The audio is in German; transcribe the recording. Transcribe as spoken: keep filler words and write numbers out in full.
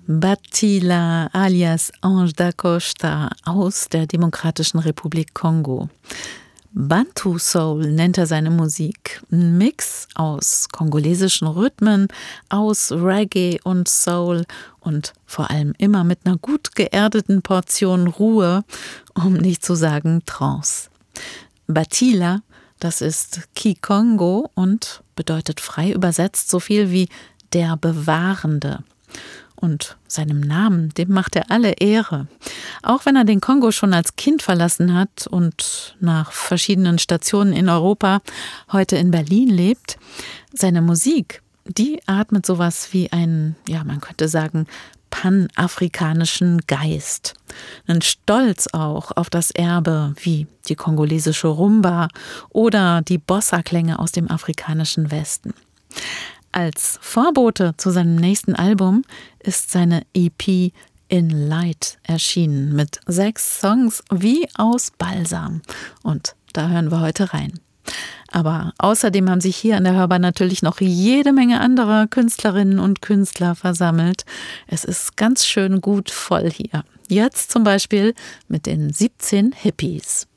Batila alias Ange da Costa aus der Demokratischen Republik Kongo. Bantu Soul nennt er seine Musik. Ein Mix aus kongolesischen Rhythmen, aus Reggae und Soul und vor allem immer mit einer gut geerdeten Portion Ruhe, um nicht zu sagen Trance. Batila, das ist Kikongo und bedeutet frei übersetzt so viel wie der Bewahrende. Und seinem Namen, dem macht er alle Ehre. Auch wenn er den Kongo schon als Kind verlassen hat und nach verschiedenen Stationen in Europa heute in Berlin lebt, seine Musik, die atmet sowas wie einen, ja, man könnte sagen, panafrikanischen Geist. Einen Stolz auch auf das Erbe wie die kongolesische Rumba oder die Bossa-Klänge aus dem afrikanischen Westen. Als Vorbote zu seinem nächsten Album ist seine E P In Light erschienen mit sechs Songs wie aus Balsam. Und da hören wir heute rein. Aber außerdem haben sich hier an der Hörbar natürlich noch jede Menge anderer Künstlerinnen und Künstler versammelt. Es ist ganz schön gut voll hier. Jetzt zum Beispiel mit den siebzehn Hippies.